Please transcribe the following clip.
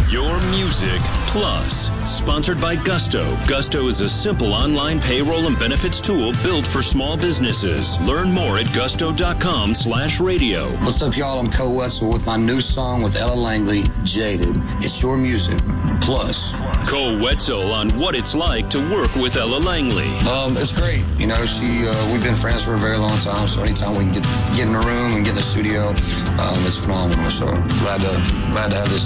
Your Music Plus, sponsored by Gusto. Gusto is a simple online payroll and benefits tool built for small businesses. Learn more at gusto.com/radio. What's up, y'all? I'm Cole Wetzel with my new song with Ella Langley, Jaded. It's Your Music Plus. Cole Wetzel on what it's like to work with Ella Langley. It's great. You know, we've been friends for a very long time, so anytime we can get in the room and get in the studio, it's phenomenal. So glad to have this